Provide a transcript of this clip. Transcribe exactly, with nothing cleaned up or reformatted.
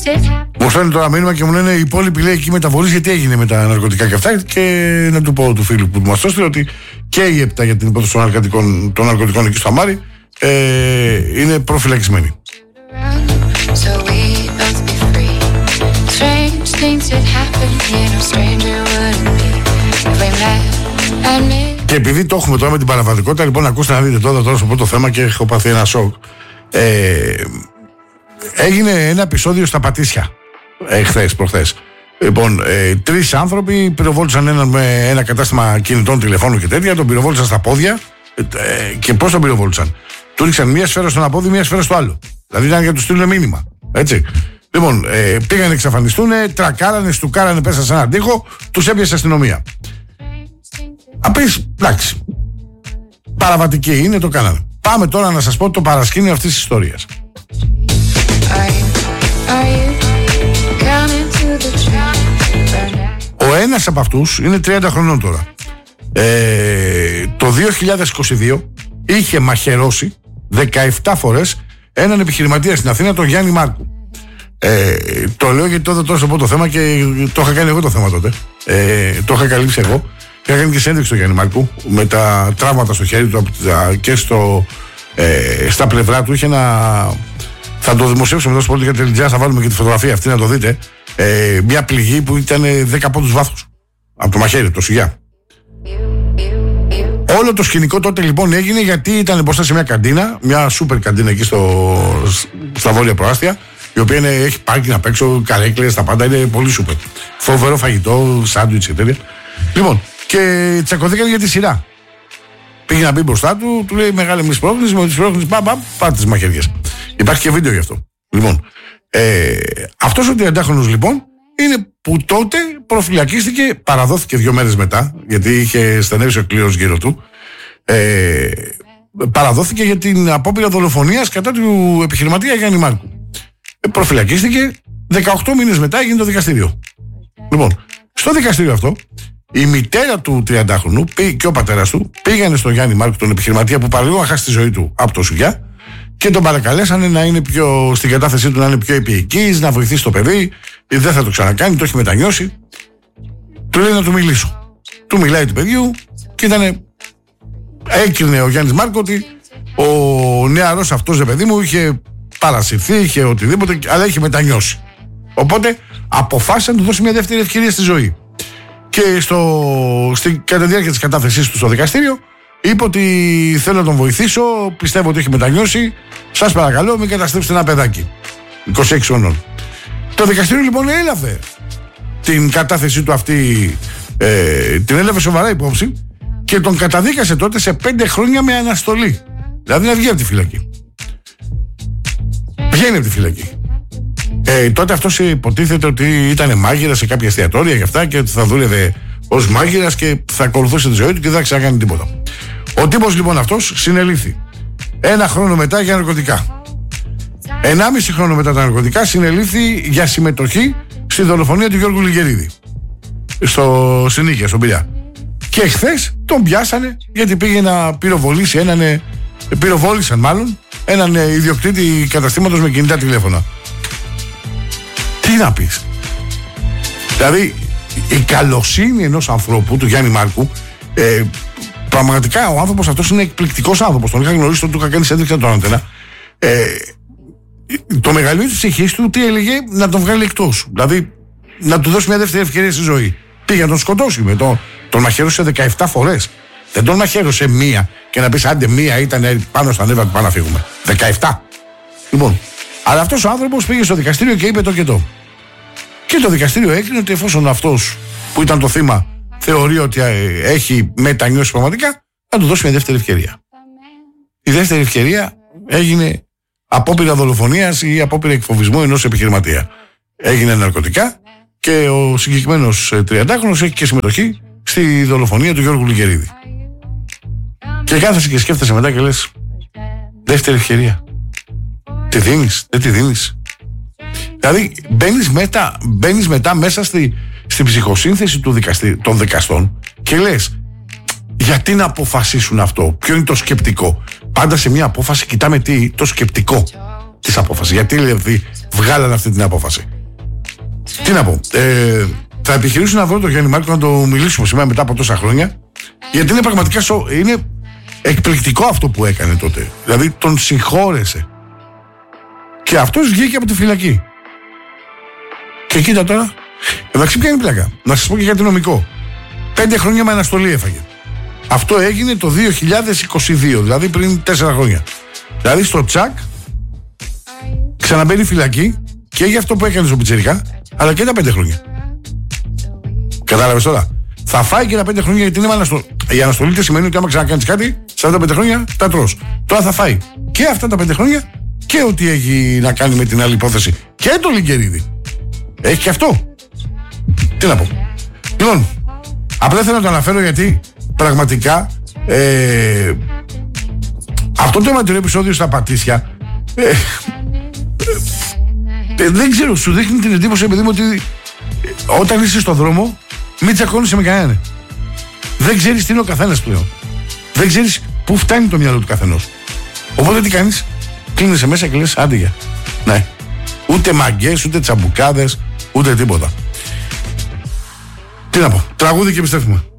Μου στέλνει τώρα μήνυμα και μου λένε οι υπόλοιποι λέει εκεί μεταβολής γιατί έγινε με τα ναρκωτικά και αυτά. Και να του πω του φίλου που μας το έστειλε ότι και η ΕΠΤΑ για την υπόθεση των ναρκωτικών, των ναρκωτικών εκεί στο Αμάρι ε, είναι προφυλακισμένη. Και επειδή το έχουμε τώρα με την παραβατικότητα, λοιπόν, ακούστε να δείτε τώρα, τώρα στο πρώτο θέμα και έχω πάθει ένα σοκ. Ε, έγινε ένα επεισόδιο στα Πατήσια εχθές, προχθές. Λοιπόν, ε, τρεις άνθρωποι πυροβόλησαν έναν με ένα κατάστημα κινητών τηλεφώνων και τέτοια, τον πυροβόλησαν στα πόδια. Ε, και πώς τον πυροβόλησαν? Του ρίξαν μία σφαίρα στον απόδι, μία σφαίρα στο άλλο. Δηλαδή ήταν για να του στείλουν μήνυμα. Έτσι. Λοιπόν, ε, πήγαν να εξαφανιστούν, τρακάρανε, στουκάρανε, πέσαν σε έναν τοίχο, τους έπιασε αστυνομία. Απείς, εντάξει. Παραβατική είναι, το κάνανε. Πάμε τώρα να σας πω το παρασκήνιο αυτής της ιστορίας. Ο ένας από αυτούς είναι τριάντα χρονών τώρα. Ε, το δύο χιλιάδες είκοσι δύο είχε μαχαιρώσει δεκαεπτά φορές έναν επιχειρηματία στην Αθήνα, τον Γιάννη Μάρκου. Ε, το λέω γιατί τότε τόσο πω το θέμα και το είχα κάνει εγώ το θέμα τότε. Ε, το είχα καλύψει εγώ. Είχα κάνει και συνέντευξη στο Γιάννη Μάρκου με τα τραύματα στο χέρι του και στο, ε, στα πλευρά του. Είχε ένα. Θα το δημοσιεύσουμε εδώ στο Πολιτικά Τελιτζιά, θα βάλουμε και τη φωτογραφία αυτή να το δείτε. Ε, μια πληγή που ήταν δέκα πόντους βάθους από το μαχαίρι, το σιγιά. Όλο το σκηνικό τότε λοιπόν έγινε γιατί ήταν μπροστά σε μια καντίνα, μια σούπερ καντίνα εκεί στο, στα βόρεια προάστια, η οποία είναι, έχει πάρκινγκ απ' έξω, καρέκλες, τα πάντα, είναι πολύ σούπερ. Φοβερό φαγητό, σάντουιτς και τέτοια. Λοιπόν, και τσακωθήκαν για τη σειρά. Πήγε να μπει μπροστά του, του λέει μεγάλη μη σπρώχνεις, με τις σπρώχνεις, πά, πά, πάρτε τις μαχαιριές. Υπάρχει και βίντεο γι' αυτό. Λοιπόν, ε, αυτός ο τριαντάχρονος λοιπόν είναι που τότε προφυλακίστηκε, παραδόθηκε δύο μέρες μετά, γιατί είχε στενεύσει ο κλήρος γύρω του. Ε, παραδόθηκε για την απόπειρα δολοφονίας κατά του επιχειρηματία Γιάννη Μάρκου. Ε, προφυλακίστηκε, δεκαοκτώ μήνες μετά έγινε το δικαστήριο. Λοιπόν, στο δικαστήριο αυτό, η μητέρα του τριαντάχρονου και ο πατέρας του πήγανε στον Γιάννη Μάρκου, τον επιχειρηματία που παραλίγο να χάσει τη ζωή του από το σουγιά, και τον παρακαλέσανε να είναι πιο, στην κατάθεσή του να είναι πιο επίοικης, να βοηθήσει το παιδί, δεν θα το ξανακάνει, το έχει μετανιώσει. Του λέει να του μιλήσω. Του μιλάει του παιδιού και ήταν. Έκρινε ο Γιάννης Μάρκο ότι ο νεαρός αυτός, ρε παιδί μου, είχε παρασυρθεί, είχε οτιδήποτε, αλλά είχε μετανιώσει. Οπότε αποφάσισε να του δώσει μια δεύτερη ευκαιρία στη ζωή. Και στο, στην, κατά τη διάρκεια της κατάθεσής του στο δικαστήριο, είπε ότι θέλω να τον βοηθήσω, πιστεύω ότι έχει μετανιώσει, σας παρακαλώ μην καταστρέψετε ένα παιδάκι είκοσι έξι χρονών. Το δικαστήριο λοιπόν έλαβε την κατάθεσή του αυτή, ε, την έλαβε σοβαρά υπόψη και τον καταδίκασε τότε σε πέντε χρόνια με αναστολή. Δηλαδή να βγει από τη φυλακή. Βγαίνει από τη φυλακή. Ε, τότε αυτός υποτίθεται ότι ήταν μάγειρας σε κάποια εστιατόρια και αυτά και ότι θα δούλευε ως μάγειρας και θα ακολουθούσε τη ζωή του και δεν θα ξανακάνει τίποτα. Ο τύπος λοιπόν αυτός συνελήφθη ένα χρόνο μετά για ναρκωτικά. Ενάμιση χρόνο μετά τα ναρκωτικά συνελήφθη για συμμετοχή στη δολοφονία του Γιώργου Λιγερίδη στο Συνίκια, στον Πειραιά. Και χθες τον πιάσανε γιατί πήγε να πυροβολήσει έναν, πυροβόλησαν μάλλον έναν ιδιοκτήτη καταστήματος με κινητά τηλέφωνα. Τι να πεις? Δηλαδή η καλοσύνη ενός ανθρώπου, του Γιάννη Μάρκου, ε, πραγματικά ο άνθρωπος αυτός είναι εκπληκτικός άνθρωπος. Τον είχα γνωρίσει, τον του είχα κάνει σέντριξη τον Αντένα. Ε, το μεγαλείο της ψυχής του τι έλεγε? Να τον βγάλει εκτός. Δηλαδή να του δώσει μια δεύτερη ευκαιρία στη ζωή. Πήγε να τον σκοτώσει με το, τον μαχαίρωσε δεκαεπτά φορές. Δεν τον μαχαίρωσε μία και να πεις άντε μία ήταν πάνω στα νεύρα του, πάνω να φύγουμε. δεκαεπτά. Λοιπόν, αλλά αυτός ο άνθρωπος πήγε στο δικαστήριο και είπε το και το. Και το δικαστήριο έκρινε ότι εφόσον αυτός που ήταν το θύμα θεωρεί ότι έχει μετανιώσει πραγματικά, να του δώσει μια δεύτερη ευκαιρία. Η δεύτερη ευκαιρία έγινε απόπειρα δολοφονίας ή απόπειρα εκφοβισμού ενός επιχειρηματία. Έγινε ναρκωτικά και ο συγκεκριμένος τριαντάχρονος έχει και συμμετοχή στη δολοφονία του Γιώργου Λιγερίδη. Και κάθεσαι και σκέφτεσαι μετά και λες, δεύτερη ευκαιρία. Τη δίνεις, δεν τη δίνεις? Δηλαδή μπαίνεις μετά, μπαίνεις μετά μέσα στη, στην ψυχοσύνθεση του δικαστή, των δικαστών και λες, γιατί να αποφασίσουν αυτό? Ποιο είναι το σκεπτικό? Πάντα σε μια απόφαση κοιτάμε τι, το σκεπτικό της απόφασης. Γιατί δηλαδή βγάλανε αυτή την απόφαση. Τι να πω. Ε, θα επιχειρήσω να βρω τον Γιάννη Μάρκο να το μιλήσουμε σήμερα μετά από τόσα χρόνια. Γιατί είναι πραγματικά σο, είναι εκπληκτικό αυτό που έκανε τότε. Δηλαδή τον συγχώρεσε. Και αυτός βγήκε από τη φυλακή. Και κοίτα τώρα. Εντάξει, ποια είναι η πλάκα. Να σας πω και κάτι νομικό. Πέντε χρόνια με αναστολή έφαγε. Αυτό έγινε το δύο χιλιάδες είκοσι δύο, δηλαδή πριν τέσσερα χρόνια. Δηλαδή στο τσακ ξαναμπαίνει φυλακή και για αυτό που έκανε στο πιτσιρικά, αλλά και τα πέντε χρόνια. Κατάλαβες τώρα. Θα φάει και τα πέντε χρόνια γιατί είναι με αναστολή. Η αναστολή τι σημαίνει ότι άμα ξανακάνεις κάτι, σαράντα πέντε χρόνια τα τρως. Τώρα θα φάει και αυτά τα πέντε χρόνια και ό,τι έχει να κάνει με την άλλη υπόθεση. Και το Λιγκερίδη. Έχει και αυτό. Τι να πω. Λοιπόν, απλά θέλω να το αναφέρω γιατί πραγματικά ε, αυτό το αιματηρό επεισόδιο στα Πατήσια ε, ε, ε, δεν ξέρω, σου δείχνει την εντύπωση, επειδή μου, ότι ε, όταν είσαι στον δρόμο μην τσακώνεσαι με κανέναν. Δεν ξέρεις τι είναι ο καθένας πλέον. Δεν ξέρεις πού φτάνει το μυαλό του καθενός. Οπότε τι κάνεις? Κλείνεσαι μέσα και λες άντε για. Ναι. Ούτε μαγκές, ούτε τσαμπουκάδες, ούτε τίποτα. Τι να πω. Τραγούδι και επιστρέφουμε.